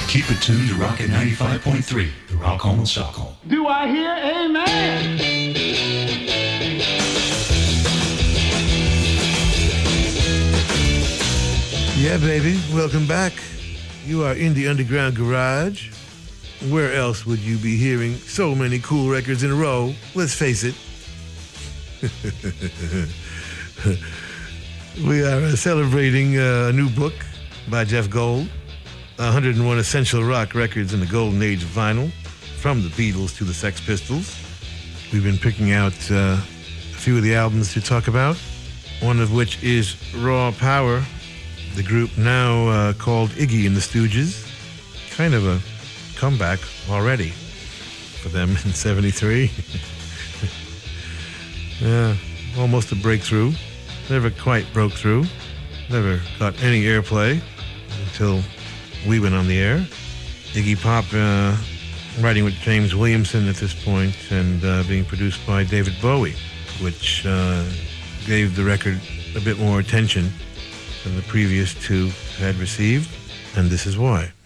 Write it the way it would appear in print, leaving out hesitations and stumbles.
Keep it tuned to Rocket 95.3, the Rock Home of Stockholm. Do I hear amen? Yeah, baby. Welcome back. You are in the Underground Garage. Where else would you be hearing so many cool records in a row? Let's face it. We are celebrating a new book by Jeff Gold, 101 Essential Rock Records in the Golden Age of Vinyl, from the Beatles to the Sex Pistols. We've been picking out a few of the albums to talk about, one of which is Raw Power, the group now called Iggy and the Stooges. Kind of a comeback already for them in 73. Yeah, almost a breakthrough. Never quite broke through. Never got any airplay until we went on the air. Iggy Pop writing with James Williamson at this point and being produced by David Bowie, which gave the record a bit more attention than the previous two had received, and this is why.